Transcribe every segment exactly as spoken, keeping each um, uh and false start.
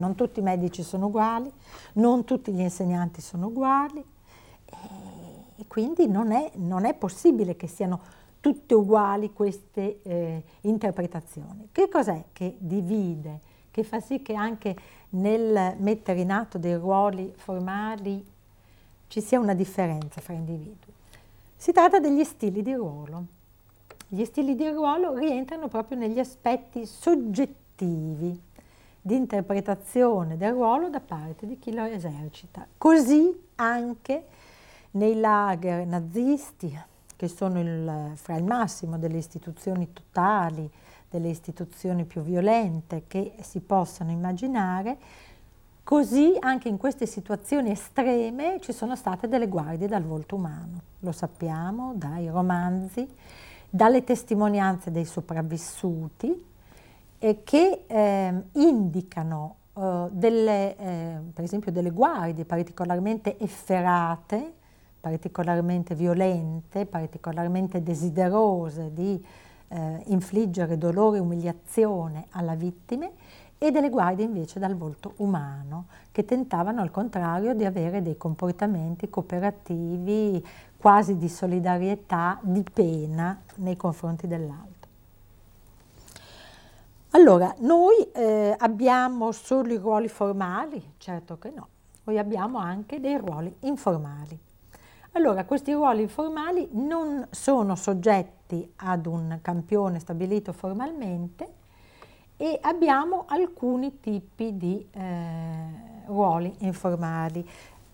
Non tutti i medici sono uguali, non tutti gli insegnanti sono uguali e quindi non è, non è possibile che siano tutte uguali queste eh, interpretazioni. Che cos'è che divide, che fa sì che anche nel mettere in atto dei ruoli formali ci sia una differenza fra individui? Si tratta degli stili di ruolo. Gli stili di ruolo rientrano proprio negli aspetti soggettivi di interpretazione del ruolo da parte di chi lo esercita. Così anche nei lager nazisti, che sono il, fra il massimo delle istituzioni totali, delle istituzioni più violente che si possano immaginare, così anche in queste situazioni estreme ci sono state delle guardie dal volto umano. Lo sappiamo dai romanzi, dalle testimonianze dei sopravvissuti, eh, che eh, indicano eh, delle, eh, per esempio delle guardie particolarmente efferate, particolarmente violente, particolarmente desiderose di eh, infliggere dolore e umiliazione alla vittima, e delle guardie invece dal volto umano, che tentavano al contrario di avere dei comportamenti cooperativi, quasi di solidarietà, di pena nei confronti dell'altro. Allora, noi eh, abbiamo solo i ruoli formali? Certo che no, noi abbiamo anche dei ruoli informali. Allora, questi ruoli informali non sono soggetti ad un campione stabilito formalmente e abbiamo alcuni tipi di eh, ruoli informali.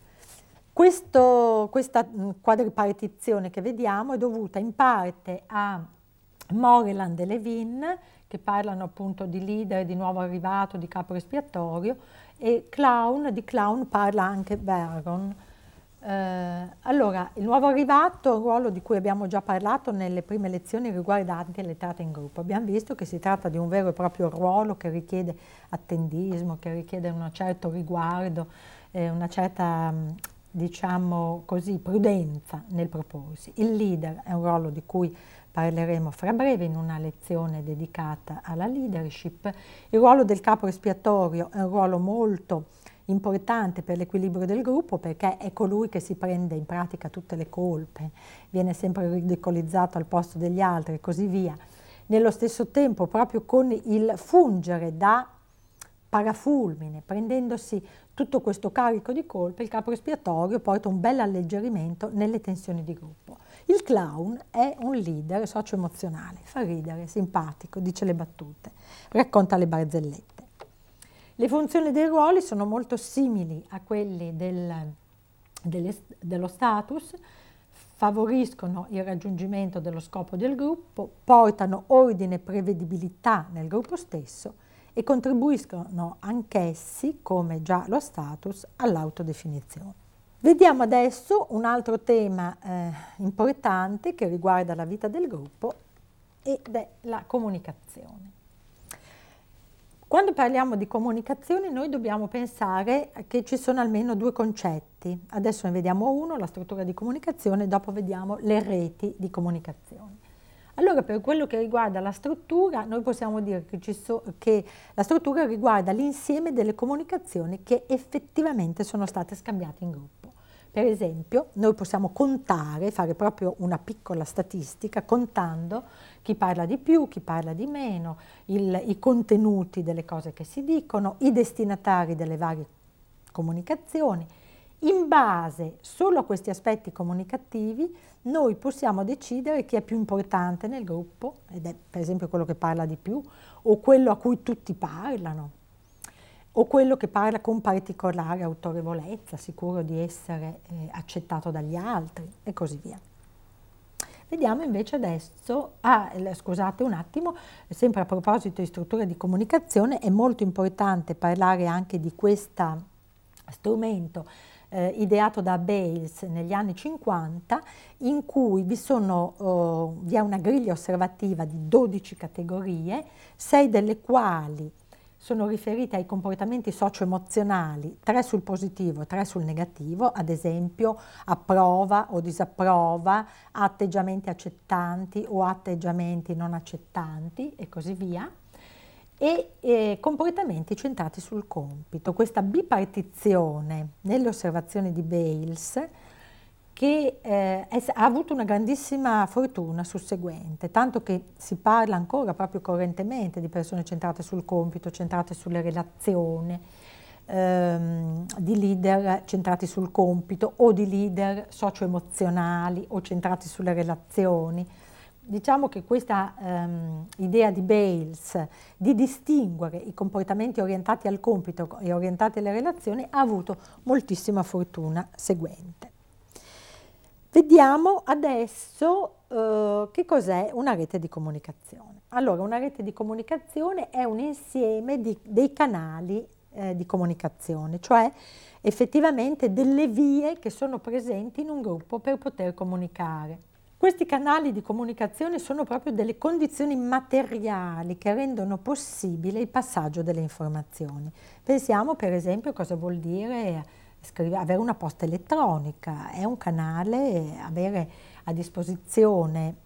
Questo, questa quadripartizione che vediamo è dovuta in parte a Moreland e Levin, che parlano appunto di leader, di nuovo arrivato, di capo espiatorio, e Clown, di Clown parla anche Vergon. Eh, allora, il nuovo arrivato è un ruolo di cui abbiamo già parlato nelle prime lezioni riguardanti l'entrata in gruppo. Abbiamo visto che si tratta di un vero e proprio ruolo che richiede attendismo, che richiede un certo riguardo, eh, una certa, diciamo così, prudenza nel proporsi. Il leader è un ruolo di cui parleremo fra breve in una lezione dedicata alla leadership. Il ruolo del capo espiatorio è un ruolo molto importante per l'equilibrio del gruppo, perché è colui che si prende in pratica tutte le colpe, viene sempre ridicolizzato al posto degli altri e così via. Nello stesso tempo, proprio con il fungere da parafulmine, prendendosi tutto questo carico di colpe, il capo espiatorio porta un bel alleggerimento nelle tensioni di gruppo. Il clown è un leader socio-emozionale, fa ridere, simpatico, dice le battute, racconta le barzellette. Le funzioni dei ruoli sono molto simili a quelle del, delle, dello status, favoriscono il raggiungimento dello scopo del gruppo, portano ordine e prevedibilità nel gruppo stesso e contribuiscono anch'essi, come già lo status, all'autodefinizione. Vediamo adesso un altro tema eh, importante che riguarda la vita del gruppo ed è la comunicazione. Quando parliamo di comunicazione noi dobbiamo pensare che ci sono almeno due concetti. Adesso ne vediamo uno, la struttura di comunicazione, dopo vediamo le reti di comunicazione. Allora, per quello che riguarda la struttura, noi possiamo dire che, ci so, che la struttura riguarda l'insieme delle comunicazioni che effettivamente sono state scambiate in gruppo. Per esempio, noi possiamo contare, fare proprio una piccola statistica, contando chi parla di più, chi parla di meno, il, i contenuti delle cose che si dicono, i destinatari delle varie comunicazioni. In base solo a questi aspetti comunicativi, noi possiamo decidere chi è più importante nel gruppo, ed è per esempio quello che parla di più, o quello a cui tutti parlano, o quello che parla con particolare autorevolezza, sicuro di essere eh, accettato dagli altri, e così via. Vediamo invece adesso, ah, scusate un attimo, sempre a proposito di struttura di comunicazione, è molto importante parlare anche di questo strumento eh, ideato da Bales negli anni cinquanta, in cui vi, sono, oh, vi è una griglia osservativa di dodici categorie, sei delle quali sono riferite ai comportamenti socio-emozionali, tre sul positivo, tre sul negativo, ad esempio approva o disapprova, atteggiamenti accettanti o atteggiamenti non accettanti e così via. e eh, comportamenti centrati sul compito. Questa bipartizione nelle osservazioni di Bales che eh, è, ha avuto una grandissima fortuna susseguente, tanto che si parla ancora proprio correntemente di persone centrate sul compito, centrate sulle relazioni, ehm, di leader centrati sul compito o di leader socio-emozionali o centrati sulle relazioni. Diciamo che questa ehm, idea di Bales di distinguere i comportamenti orientati al compito e orientati alle relazioni ha avuto moltissima fortuna seguente. Vediamo adesso eh, che cos'è una rete di comunicazione. Allora, una rete di comunicazione è un insieme di, dei canali eh, di comunicazione, cioè effettivamente delle vie che sono presenti in un gruppo per poter comunicare. Questi canali di comunicazione sono proprio delle condizioni materiali che rendono possibile il passaggio delle informazioni. Pensiamo per esempio cosa vuol dire scrivere, avere una posta elettronica, è un canale, avere a disposizione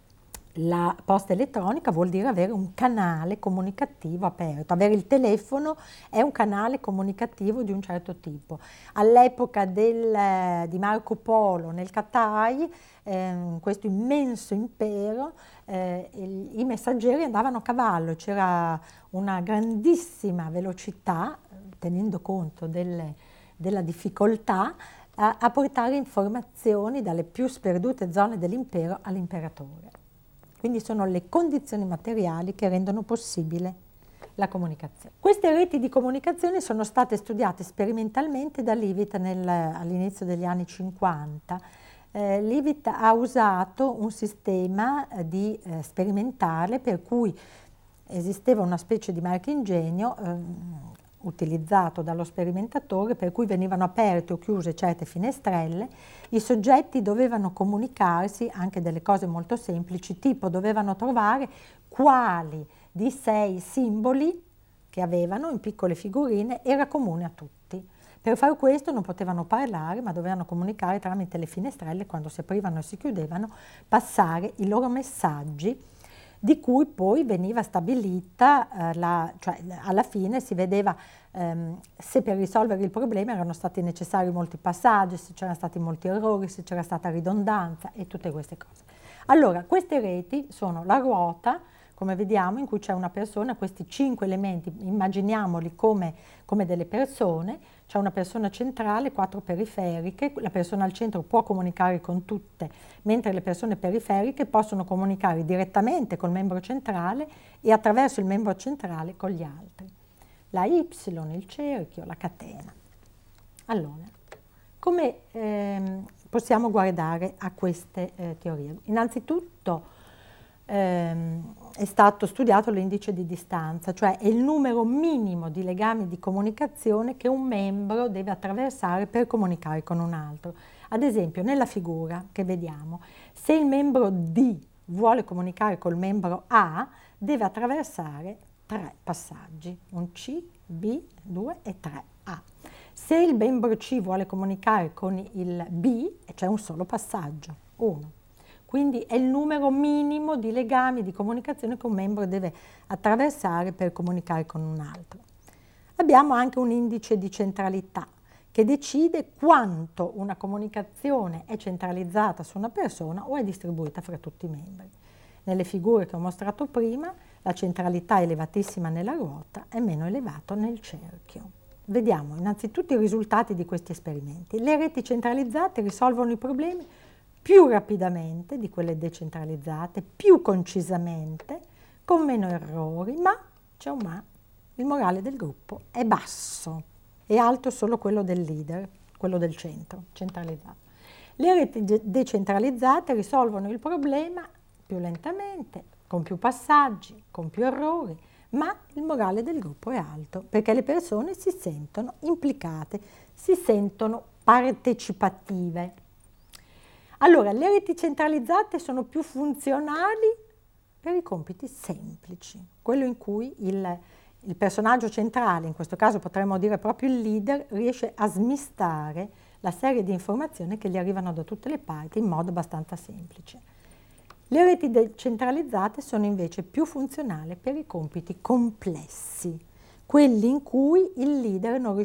la posta elettronica vuol dire avere un canale comunicativo aperto, avere il telefono è un canale comunicativo di un certo tipo. All'epoca del, di Marco Polo nel Catai, eh, questo immenso impero, eh, il, i messaggeri andavano a cavallo, c'era una grandissima velocità, tenendo conto delle, della difficoltà, a, a portare informazioni dalle più sperdute zone dell'impero all'imperatore. Quindi sono le condizioni materiali che rendono possibile la comunicazione. Queste reti di comunicazione sono state studiate sperimentalmente da Leavitt all'inizio degli anni cinquanta. Eh, Leavitt ha usato un sistema eh, di, eh, sperimentale per cui esisteva una specie di marchingegno eh, utilizzato dallo sperimentatore, per cui venivano aperte o chiuse certe finestrelle, i soggetti dovevano comunicarsi anche delle cose molto semplici, tipo dovevano trovare quali di sei simboli che avevano in piccole figurine era comune a tutti. Per far questo non potevano parlare, ma dovevano comunicare tramite le finestrelle, quando si aprivano e si chiudevano, passare i loro messaggi, di cui poi veniva stabilita, eh, la, cioè alla fine si vedeva ehm, se per risolvere il problema erano stati necessari molti passaggi, se c'erano stati molti errori, se c'era stata ridondanza e tutte queste cose. Allora, queste reti sono la ruota, come vediamo, in cui c'è una persona, questi cinque elementi, immaginiamoli come, come delle persone, c'è una persona centrale, quattro periferiche, la persona al centro può comunicare con tutte, mentre le persone periferiche possono comunicare direttamente col membro centrale e attraverso il membro centrale con gli altri. La Y, il cerchio, la catena. Allora, come ehm, possiamo guardare a queste eh, teorie? Innanzitutto, Ehm, è stato studiato l'indice di distanza, cioè è il numero minimo di legami di comunicazione che un membro deve attraversare per comunicare con un altro. Ad esempio, nella figura che vediamo, se il membro D vuole comunicare col membro A, deve attraversare tre passaggi, un C, B, due e tre, A. Se il membro C vuole comunicare con il B, c'è un solo passaggio, uno. Quindi è il numero minimo di legami di comunicazione che un membro deve attraversare per comunicare con un altro. Abbiamo anche un indice di centralità che decide quanto una comunicazione è centralizzata su una persona o è distribuita fra tutti i membri. Nelle figure che ho mostrato prima, la centralità è elevatissima nella ruota e meno elevato nel cerchio. Vediamo innanzitutto i risultati di questi esperimenti. Le reti centralizzate risolvono i problemi più rapidamente di quelle decentralizzate, più concisamente, con meno errori, ma, c'è un ma, il morale del gruppo è basso, è alto solo quello del leader, quello del centro, centralizzato. Le reti de- decentralizzate risolvono il problema più lentamente, con più passaggi, con più errori, ma il morale del gruppo è alto, perché le persone si sentono implicate, si sentono partecipative. Allora, le reti centralizzate sono più funzionali per i compiti semplici, quello in cui il, il personaggio centrale, in questo caso potremmo dire proprio il leader, riesce a smistare la serie di informazioni che gli arrivano da tutte le parti in modo abbastanza semplice. Le reti decentralizzate sono invece più funzionali per i compiti complessi, quelli in cui il leader non